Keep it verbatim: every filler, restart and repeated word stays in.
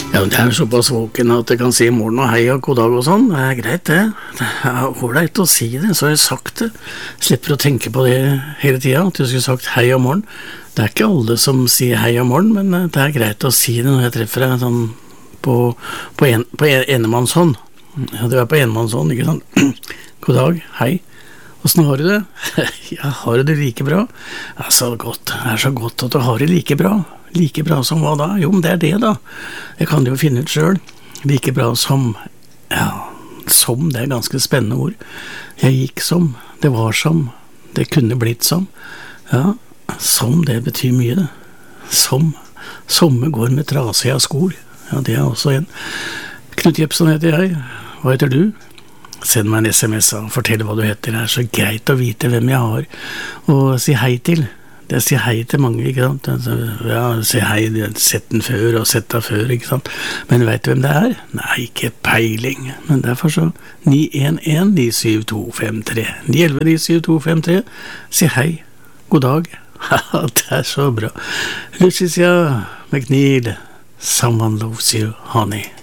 Ja, det er såpass våken at jeg kan si morgen og hei og god dag og sånn. Det er greit det. Det er hårdleit å si det, så har jeg sagt det. Slipper å tenke på det hele tiden, at jeg skulle sagt hei og morgen. Det er ikke alle som sier hei og morgen, men det er greit å si det når jeg treffer deg sånn på, på, en, på enemannshånd. Ja, du er på enemannshånd, ikke sant? God dag, hei. Hvordan har du det? Ja, har du det like bra? Ja, så godt. Det er så godt at du har det like bra. Like bra som hva da? Jo, men det er det da. Jeg kan det jo finne ut selv. Like bra som, ja, som, det er ganske spennende ord. Jeg gikk som, det var som, det kunne blitt som. Ja, som, det betyr mye det. Som, somme går med trasige skor. Ja, det er også en. Knut Jepsen heter jeg. Hva heter du? Send meg en sms og fortell hva du heter. Det er så greit å vite hvem jeg har og si hei til. Det sier hei til mange, ikke sant? Ja, si hei, sett den før og sett den før, ikke sant? Men vet du hvem det er? Nei, ikke peiling. Men derfor så ni en en ni syv to fem tre ni elleve ni syv to fem tre. Si hei, god dag. Ja, det er så bra. Lucia McNeil, someone loves you, honey.